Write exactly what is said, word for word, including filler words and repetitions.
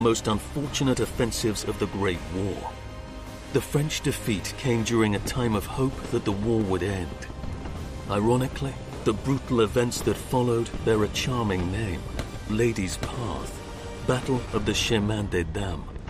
most unfortunate offensives of the Great War. The French defeat came during a time of hope that the war would end. Ironically, the brutal events that followed bear a charming name, Lady's Path, Battle of the Chemin des Dames.